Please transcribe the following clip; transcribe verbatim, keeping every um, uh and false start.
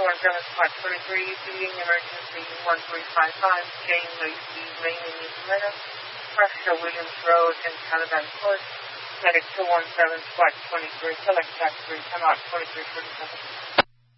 one seven squad twenty-three, being emergency one three five five, Jane Lacey Lane in East Marshall Williams Road and Caliban Court. Medic two one seven squad twenty-three, select track three, come out twenty-three forty-seven.